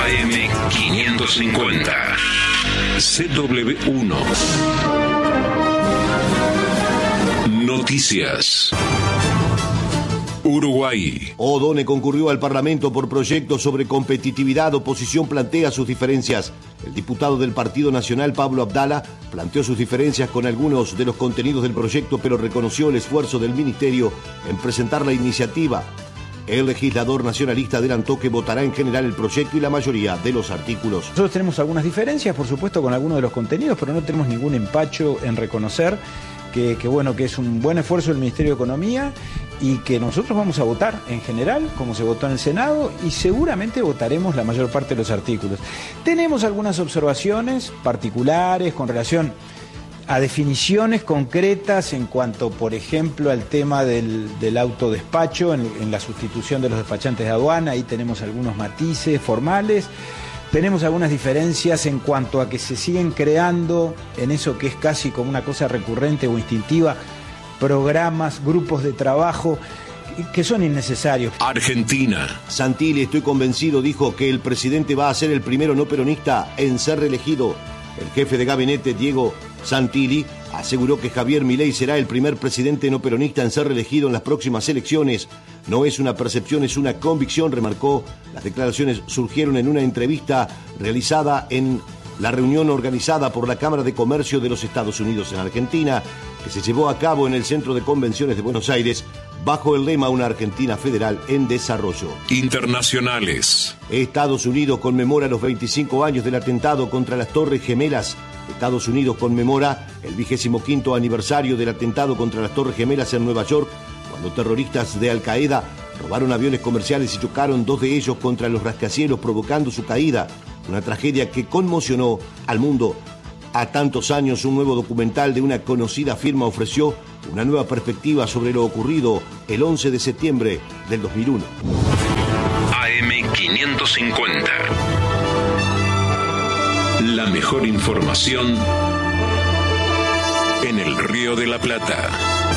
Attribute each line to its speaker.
Speaker 1: AM550. CW1. Noticias. Uruguay.
Speaker 2: O'Donnell concurrió al Parlamento por proyectos sobre competitividad. Oposición plantea sus diferencias. El diputado del Partido Nacional, Pablo Abdala, planteó sus diferencias con algunos de los contenidos del proyecto, pero reconoció el esfuerzo del Ministerio en presentar la iniciativa. El legislador nacionalista adelantó que votará en general el proyecto y la mayoría de los artículos.
Speaker 3: Nosotros tenemos algunas diferencias, por supuesto, con algunos de los contenidos, pero no tenemos ningún empacho en reconocer que es un buen esfuerzo del Ministerio de Economía y que nosotros vamos a votar en general, como se votó en el Senado, y seguramente votaremos la mayor parte de los artículos. Tenemos algunas observaciones particulares con relación a definiciones concretas en cuanto, por ejemplo, al tema del autodespacho, en la sustitución de los despachantes de aduana. Ahí tenemos algunos matices formales. Tenemos algunas diferencias en cuanto a que se siguen creando, en eso que es casi como una cosa recurrente o instintiva, programas, grupos de trabajo que son innecesarios.
Speaker 1: Argentina.
Speaker 2: Santilli, estoy convencido, dijo que el presidente va a ser el primero no peronista en ser reelegido. El jefe de gabinete, Diego Santilli, aseguró que Javier Milei será el primer presidente no peronista en ser reelegido en las próximas elecciones. No es una percepción, es una convicción, remarcó. Las declaraciones surgieron en una entrevista realizada en la reunión organizada por la Cámara de Comercio de los Estados Unidos en Argentina, que se llevó a cabo en el Centro de Convenciones de Buenos Aires, bajo el lema Una Argentina Federal en Desarrollo.
Speaker 1: Internacionales.
Speaker 2: Estados Unidos conmemora los 25 años del atentado contra las Torres Gemelas. Estados Unidos conmemora el 25º aniversario del atentado contra las Torres Gemelas en Nueva York, cuando terroristas de Al-Qaeda robaron aviones comerciales y chocaron 2 de ellos contra los rascacielos, provocando su caída. Una tragedia que conmocionó al mundo. A tantos años, un nuevo documental de una conocida firma ofreció una nueva perspectiva sobre lo ocurrido el 11 de septiembre del 2001.
Speaker 1: AM550. La mejor información en el Río de la Plata.